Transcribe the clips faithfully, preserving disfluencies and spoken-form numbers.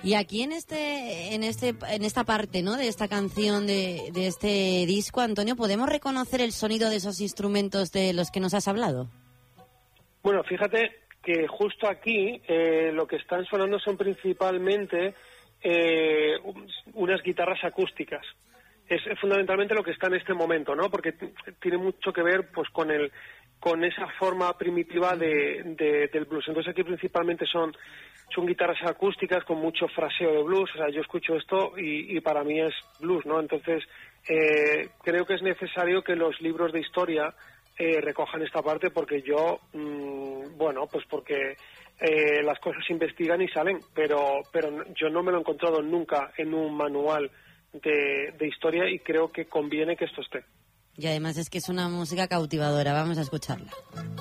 Y aquí en este, en este, en esta parte, ¿no?, de esta canción, de, de este disco, Antonio, ¿podemos reconocer el sonido de esos instrumentos de los que nos has hablado? Bueno, fíjate que justo aquí eh, lo que están sonando son principalmente eh, unas guitarras acústicas. Es, es fundamentalmente lo que está en este momento, ¿no? Porque t- tiene mucho que ver, pues, con el con esa forma primitiva de, de, del blues. Entonces aquí principalmente son son guitarras acústicas con mucho fraseo de blues. O sea, yo escucho esto y, y para mí es blues, ¿no? Entonces eh, creo que es necesario que los libros de historia eh, recojan esta parte, porque yo, mmm, bueno, pues porque eh, las cosas se investigan y salen, pero pero yo no me lo he encontrado nunca en un manual de, de historia, y creo que conviene que esto esté. Y además es que es una música cautivadora. Vamos a escucharla.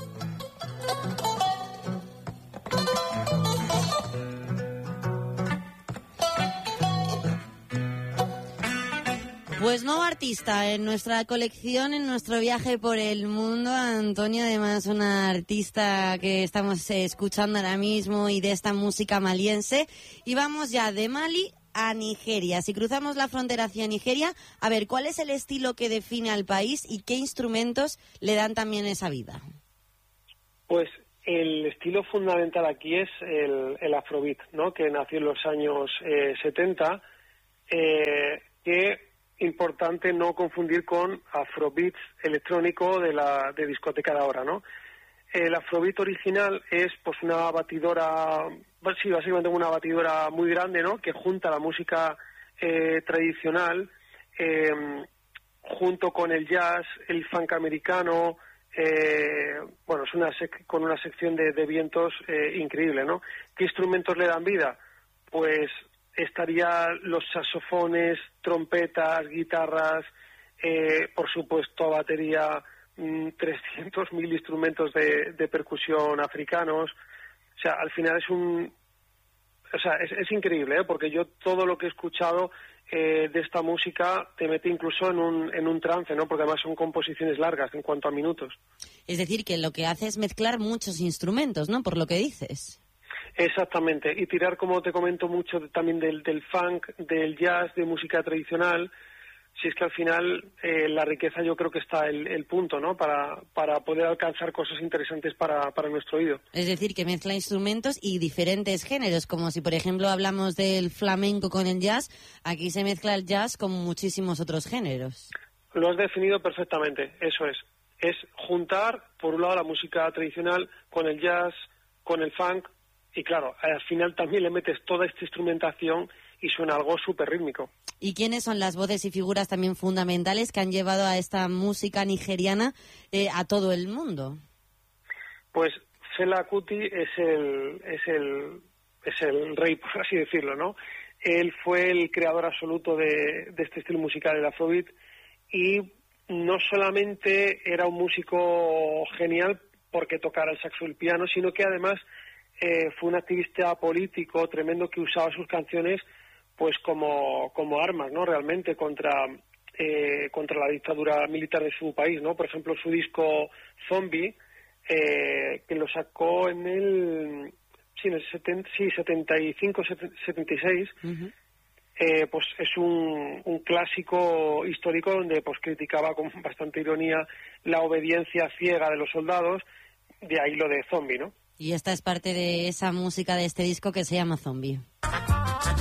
Pues nuevo artista en nuestra colección, en nuestro viaje por el mundo. Antonio, además, una artista que estamos eh, escuchando ahora mismo, y de esta música maliense. Y vamos ya de Mali a Nigeria. Si cruzamos la frontera hacia Nigeria, a ver, ¿cuál es el estilo que define al país y qué instrumentos le dan también esa vida? Pues el estilo fundamental aquí es el, el afrobeat, ¿no?, que nació en los años eh, setenta, eh, que importante no confundir con afrobeat electrónico de la de discoteca de ahora, ¿no? El afrobeat original es, pues, una batidora, sí, básicamente una batidora muy grande, ¿no?, que junta la música eh, tradicional eh, junto con el jazz, el funk americano. Eh, bueno, es una sec- con una sección de, de vientos eh, increíble, ¿no? ¿Qué instrumentos le dan vida? Pues estarían los saxofones, trompetas, guitarras, eh, por supuesto batería, mmm, trescientos mil instrumentos de, de percusión africanos. O sea, al final es un... O sea, es, es increíble, ¿eh? Porque yo todo lo que he escuchado eh, de esta música te mete incluso en un, en un trance, ¿no? Porque además son composiciones largas en cuanto a minutos. Es decir, que lo que hace es mezclar muchos instrumentos, ¿no?, por lo que dices. Exactamente, y tirar, como te comento, mucho de, también del, del funk, del jazz, de música tradicional. Si es que al final eh, la riqueza, yo creo que está el, el punto, ¿no?, para, para poder alcanzar cosas interesantes para, para nuestro oído. Es decir, que mezcla instrumentos y diferentes géneros, como si, por ejemplo, hablamos del flamenco con el jazz, aquí se mezcla el jazz con muchísimos otros géneros. Lo has definido perfectamente, eso es. Es juntar, por un lado, la música tradicional con el jazz, con el funk, y claro, al final también le metes toda esta instrumentación y suena algo súper rítmico. ¿Y quiénes son las voces y figuras también fundamentales que han llevado a esta música nigeriana eh, a todo el mundo? Pues Fela Kuti es el, es el, es el rey, por así decirlo, ¿no? Él fue el creador absoluto de, de este estilo musical, el afrobeat, y no solamente era un músico genial porque tocara el saxo y el piano, sino que además eh, fue un activista político tremendo que usaba sus canciones pues como, como armas, ¿no?, realmente contra eh, contra la dictadura militar de su país, ¿no? Por ejemplo, su disco Zombie, eh, que lo sacó en el sí, en el setenta, sí, setenta y cinco, setenta y seis, uh-huh. eh, pues es un, un clásico histórico donde pues criticaba con bastante ironía la obediencia ciega de los soldados, de ahí lo de Zombie, ¿no? Y esta es parte de esa música de este disco que se llama Zombie.